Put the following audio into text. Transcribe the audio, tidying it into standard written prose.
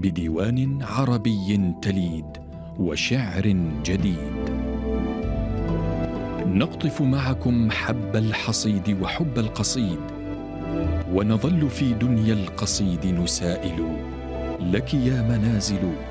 بديوان عربي تليد وشعر جديد. نقطف معكم حب الحصيد وحب القصيد، ونظل في دنيا القصيد نسائل. لك يا منازل